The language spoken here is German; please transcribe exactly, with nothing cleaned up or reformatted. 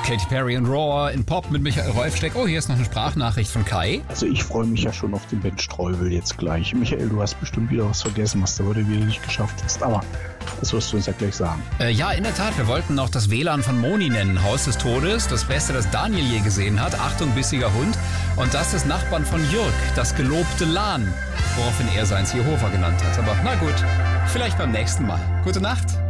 Katy Perry und Roar in Pop mit Michael Rolfsteck. Oh, hier ist noch eine Sprachnachricht von Kai. Also ich freue mich ja schon auf den Ben Streubel jetzt gleich. Michael, du hast bestimmt wieder was vergessen, was du heute wieder nicht geschafft hast. Aber das wirst du uns ja gleich sagen. Äh, ja, in der Tat. Wir wollten auch das W L A N von Moni nennen. Haus des Todes. Das Beste, das Daniel je gesehen hat. Achtung, bissiger Hund. Und das des Nachbarn von Jürg. Das gelobte Lahn. Woraufhin er seins Jehova genannt hat. Aber na gut. Vielleicht beim nächsten Mal. Gute Nacht.